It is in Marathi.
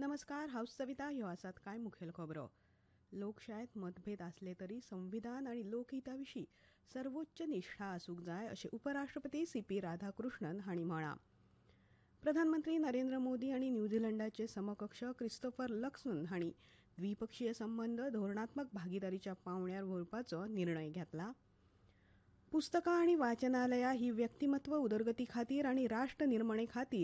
नमस्कार. हाऊस सविता ह्यो आसात कांय मुखेल खबरो. लोकशायेत मतभेद आसले तरी संविधान आनी लोकहिताविशीं सर्वोच्च निश्ठा आसूंक जाय अशें उपराष्ट्रपती सी.पी. राधाकृष्णन हांणी म्हळां. प्रधानमंत्री नरेंद्र मोदी आनी न्यूझीलंडाचे समकक्ष क्रिस्तोफर लक्सन हांणी द्विपक्षीय संबंद धोरणात्मक भागीदारीच्या पांवड्यार व्हरपाचो निर्णय घेतला. पुस्तकां आनी वाचनालयां ही व्यक्तिमत्व उदरगती खातीर आनी राष्ट्र निर्मणे खातीर